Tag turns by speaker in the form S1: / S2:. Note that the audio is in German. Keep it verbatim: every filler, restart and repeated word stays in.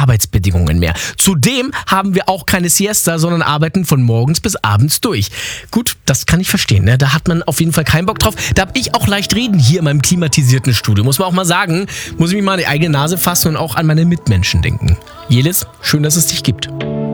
S1: Arbeitsbedingungen mehr. Zudem haben wir auch keine Siesta, sondern arbeiten von morgens bis abends durch. Gut, das kann ich verstehen, ne? Da hat man auf jeden Fall keinen Bock drauf. Da habe ich auch leicht reden hier in meinem klimatisierten Studio. Muss man auch mal sagen, muss ich mir mal an die eigene Nase fassen und auch an meine Mitmenschen denken. Jelis, schön, dass es dich gibt.